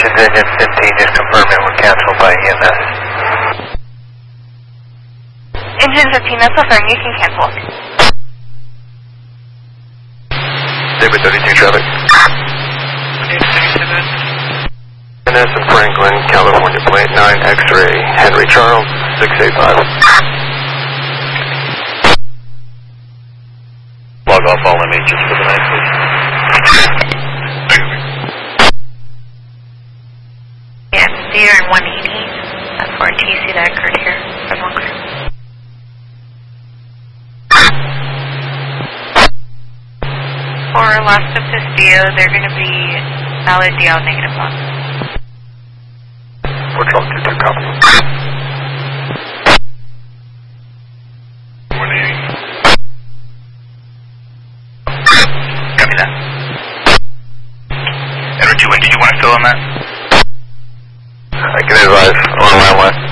Stations engine 15, just confirming we're canceled by EMS. Engine 15, that's affirmed, you can cancel. Sabre 32 traffic. NS in Franklin, California, plate 9 X-ray, Henry Charles, 685. Log off all MHs for the night, please. Yeah, Theater in 180, that's for a TC that occurred here for longer. For last of this DO, they're going to be valid DL negative on. We're talking to 2 copy. 180. Copy that. Edward 2, and did you want to fill on that? I can advise on line 1.